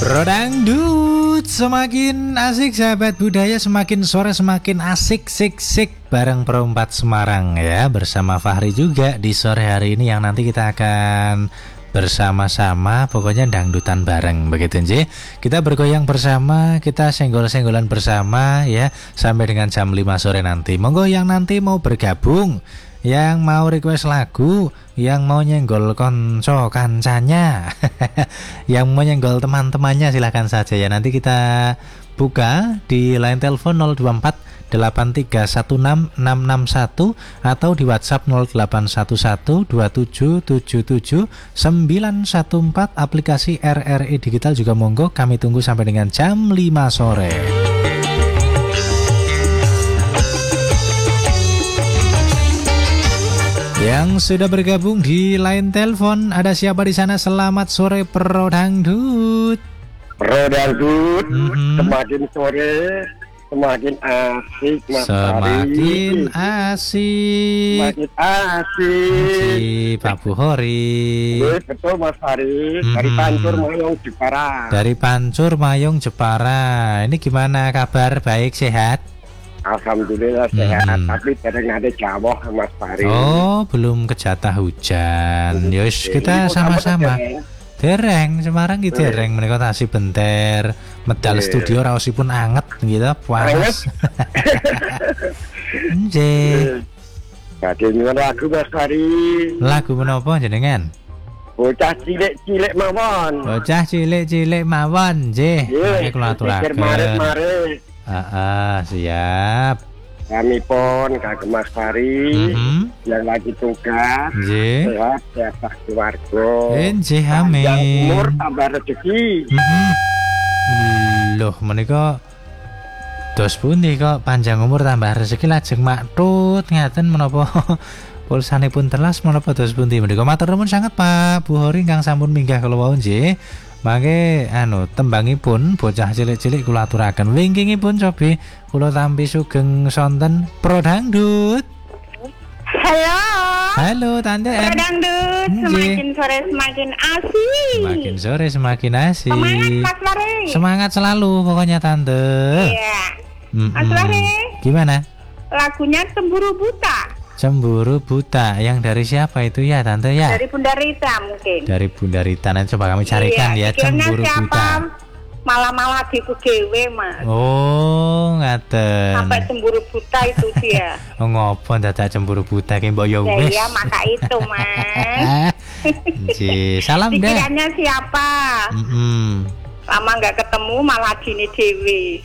Rodangdut semakin asik sahabat budaya, semakin sore semakin asik sik bareng Perempat Semarang ya, bersama Fahri juga di sore hari ini yang nanti kita akan bersama-sama, pokoknya dangdutan bareng begitu nje. Kita bergoyang bersama, kita senggol-senggolan bersama ya sampai dengan jam 5 sore nanti. Monggo yang nanti mau bergabung, yang mau request lagu, yang mau nyenggol konco kancanya, yang mau nyenggol teman-temannya silahkan saja ya. Nanti kita buka di line telepon 024 8316661 atau di WhatsApp 081127779114. Aplikasi RRI Digital juga monggo, kami tunggu sampai dengan jam 5 sore. Yang sudah bergabung di line telepon, ada siapa di sana? Selamat sore Prodangdut. Prodangdut, semakin sore semakin asik, Mas Semakin asik. Semakin asik. Pak Buhori. Betul Mas Hari. Dari Pancur Mayong Jepara. Dari Pancur Mayong Jepara. Ini gimana kabar? Baik, sehat? Alhamdulillah sehat, tapi kadang ada jawah Mas Hari. Oh, belum kejatah hujan. Yus, kita sama-sama. Dereng, Semarang gitu dereng, menika tasih benter, medal studio raosipun anget gitu, panas. Nggih. Kadang lagu Mas Hari. Lagu menapa jenengan? Bocah cilik-cilik mawon. Bocah cilik-cilik mawon, nggih. Nggih kula aturaken. Mare-mare. Siap. Kami pun kagem Mas Hari yang lagi tugas, sehat sehat keluarga, amin. Yang umur tambah rezeki. Loh, menika dos pundi kok panjang umur tambah rezeki lajeng maktut ngaten menapa pulsanipun telas menapa dos pundi menika. Matur nuwun sanget Pak Buhori kang sampun minggah kula wau nggih. Mangke tembangipun bocah cilik-cilik kula aturaken. Wingkingipun cobi kula tampi sugeng sonten Prodangdut. Halo. Halo Tante. Prodangdut, semakin sore semakin asik. Semakin sore semakin asik. Semangat Mas Fahri. Semangat selalu pokoknya Tante. Iya. Mas Fahri. Gimana? Lagunya Cemburu Buta. Cemburu Buta, yang dari siapa itu ya Tante ya? Dari Bunda Rita mungkin. Dari Bunda Rita, nanti coba kami carikan ya Cemburu Buta. Malah-malah diku dewe Mas. Oh ngaten. Sampai Cemburu Buta itu dia. Oh ngopo dadak Cemburu Buta ki mbok yo wis. Iya maka itu Mas. Ji, salam deh. Pikirannya siapa? Lama nggak ketemu malah gini dewe.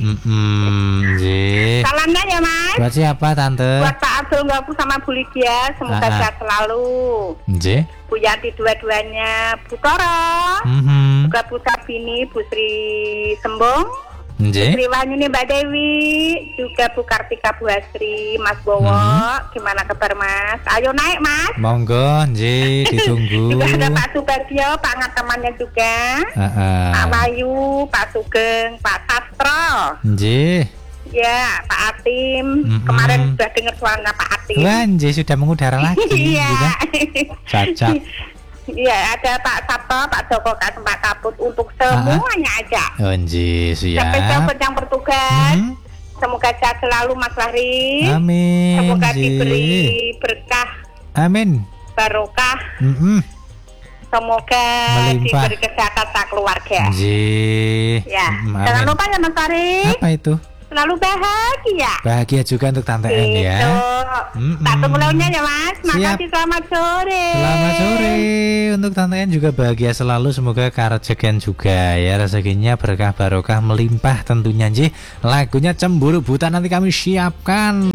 Salamnya ya Mas. Buat siapa Tante? Buat Pak Abdul Nggapu sama Bu Lydia, semoga sehat selalu. Nggih. Bu Yanti dua-duanya, Bu Toro, juga Bu Sabini, Bu Sri Sembong, nggih. Sri Wahyuni Mbak Dewi, juga Bu Kartika, Bu Hasri, Mas Bowo. Gimana kabar Mas? Ayo naik Mas. Monggo, nggih, ditunggu. Juga ada Pak Subagio, Pak Ngat temannya juga. Pak Wahyu, Pak Sugeng, Pak Sastro. Nggih. Ya, Pak Atim. Kemarin sudah dengar suaranya Pak Atim. Wah, nggih sudah mengudara lagi. Iya. Cocok. Iya, ada Pak Sabto, Pak Joko, Pak Kaput untuk semuanya aja. Oh, nggih, siap. Sampai yang bertugas. Semoga sehat selalu Mas Fahri. Amin. Semoga diberi berkah. Amin. Barokah. Semoga melimpah. Diberi kesehatan tak keluarga. Nggih. Ya. Jangan lupa ya Mas Fahri. Apa itu? Selalu bahagia. Bahagia juga untuk Tante N ya. Tak tunggu launya ya Mas. Makasih, selamat sore. Selamat sore. Untuk Tante N juga bahagia selalu. Semoga karejegan juga ya. Rezekinya berkah barokah melimpah tentunya nggih. Lagunya Cemburu Buta nanti kami siapkan.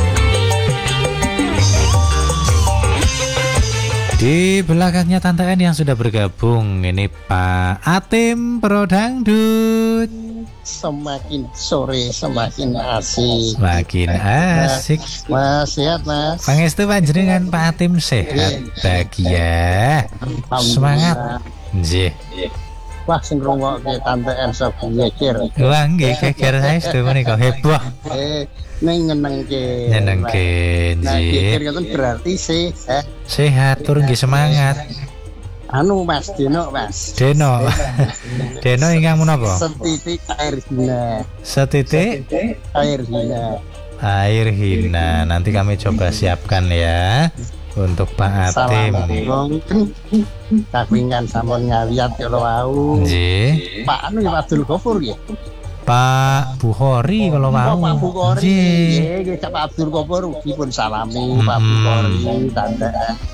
Di belakangnya Tante N yang sudah bergabung, ini Pak Atim Prodangdut. Semakin sore semakin asik. Semakin asik. Mas sehat Mas. Pangestu panjenengan Pak Atim sehat, bahagia, semangat. Nggih. Wah sing ngrungokke Tante N sok ngeker. Wah nggih geger saestu menika heboh. Ning nyenengke. Nyenengke nggih. Nah, berarti sehat. Sehat tur nggih semangat. Anu Mas Deno Mas. Deno. Deno ingkang menapa? Setitik air hina. Setitik Air hina. air hina. Nanti kami coba siapkan ya untuk Pak Atim. Kagungan sampun ngawiyat kalau wau. Nggih. Pak anu ya Abdul Ghafur ya. Pak Bukhari kalau mau. Pak Bukhari. Nggih. Nggih, Pak Abdul Ghafur ugi pun salami Pak Bukhari tanda.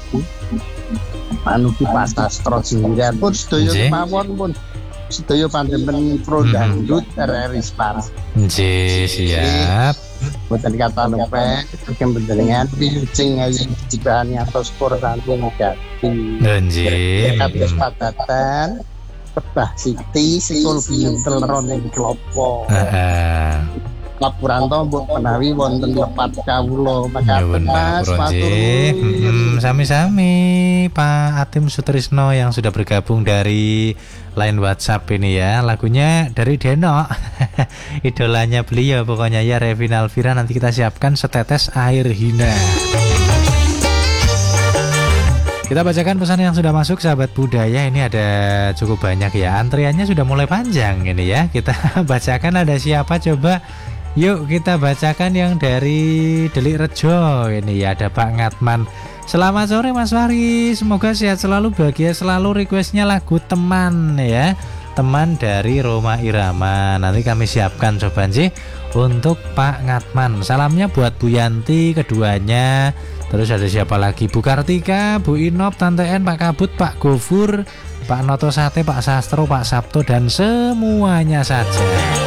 Anu ki Pak Sastro Jinggan pun sedaya kemawon pun sedaya panjenengan pro dangdut RRI Semarang. Nggih, siap. Boten kata lempek, kagem panjenengan pincing ayi dibahani atos spor samping gati. Nggih. Kados padatan Pebah Siti Sikul Bintel Roning Klopo. Heeh. Laporan tombok menawi wonten lepat kawula Ya makaten benar, Mas Bro matur Nggih. Sami-sami Pak Atim Sutrisno yang sudah bergabung dari line WhatsApp ini ya. Lagunya dari Deno. Idolanya beliau pokoknya ya, Revin Alvira. Nanti kita siapkan Setetes Air Hina. Kita bacakan pesan yang sudah masuk sahabat budaya. Ini ada cukup banyak ya. Antriannya sudah mulai panjang ini ya. Kita bacakan ada siapa coba. Yuk kita bacakan yang dari Delik Rejo. Ini ya ada Pak Ngatman. Selamat sore Mas Fahri. Semoga sehat selalu, bahagia selalu. Requestnya lagu Teman ya. Teman dari Roma Irama. Nanti kami siapkan coba sih untuk Pak Ngatman. Salamnya buat Bu Yanti keduanya. Terus ada siapa lagi? Bu Kartika, Bu Inop, Tante N, Pak Kabut, Pak Gofur, Pak Noto Sate, Pak Sastro, Pak Sabto, dan semuanya saja.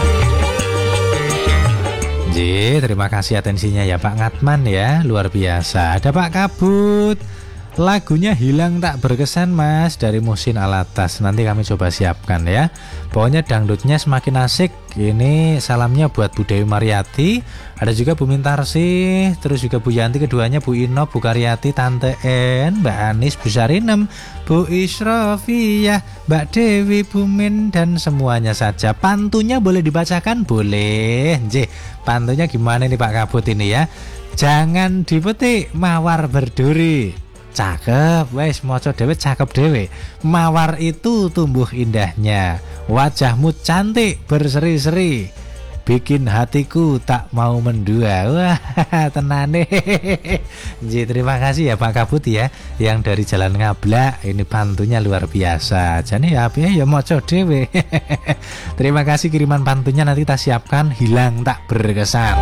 Terima kasih atensinya ya Pak Ngatman ya, luar biasa. Ada Pak Kabut, lagunya Hilang Tak Berkesan Mas dari Musin Alatas. Nanti kami coba siapkan ya. Pokoknya dangdutnya semakin asik. Ini salamnya buat Bu Dewi Mariati, ada juga Bu Mintarsi, terus juga Bu Yanti keduanya, Bu Inop, Bu Karyati, Tante N, Mbak Anis, Bu Sarinem, Bu Isrofiyah, Mbak Dewi, Bu Min, dan semuanya saja. Pantunya boleh dibacakan? Boleh. Pantunya gimana nih Pak Kabut ini ya? Jangan dipetik mawar berduri. Cakep, wes moco dewe cakep dewe. Mawar itu tumbuh indahnya, wajahmu cantik berseri-seri, bikin hatiku tak mau mendua. Wah, tenane. Terima kasih ya Pak Kabut ya, yang dari Jalan Ngablak. Ini pantunya luar biasa. Jadi ya moco dewe. Terima kasih kiriman pantunya, nanti kita siapkan Hilang Tak Berkesan.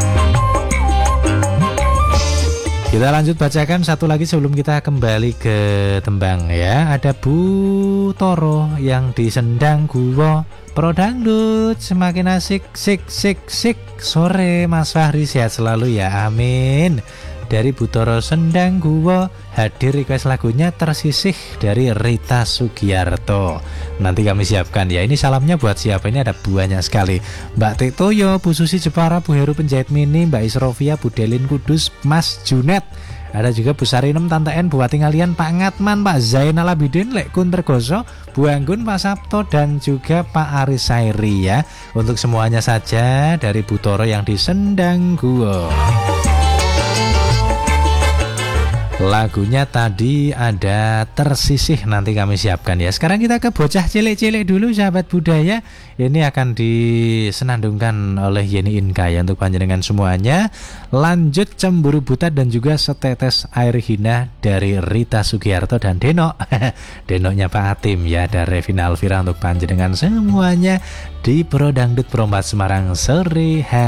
Kita lanjut bacakan satu lagi sebelum kita kembali ke tembang ya. Ada Bu Toro yang di Sendang Guwo. Pro dangdut semakin asik, sik sik sik. Sore Mas Fahri, sehat selalu ya, amin. Dari Bu Toro Sendang Guwo, hadir request lagunya Tersisih dari Rita Sugiarto. Nanti kami siapkan ya. Ini salamnya buat siapa? Ini ada banyak sekali. Mbak Tetoyo, Bu Susi Jepara, Bu Heru Penjahit Mini, Mbak Isrofia, Bu Delin Kudus, Mas Junet. Ada juga Bu Sarinem, Tante N, Bu Wati Ngalian, Pak Ngatman, Pak Zainal Abidin, Lek Kuntergoso, Bu Anggun, Pak Sabto, dan juga Pak Aris Sairi ya. Untuk semuanya saja dari Bu Toro yang di Sendang Guwo. Lagunya tadi ada Tersisih, nanti kami siapkan ya. Sekarang kita ke bocah cilik-cilik dulu sahabat budaya. Ini akan disenandungkan oleh Yeni Inka ya untuk panjenengan semuanya. Lanjut Cemburu Buta dan juga Setetes Air Hina dari Rita Sugiarto dan Deno. Denonya Pak Atim ya, ada Revina Alvira untuk panjenengan semuanya di Pro Dangdut Pro 4 Semarang sore hari.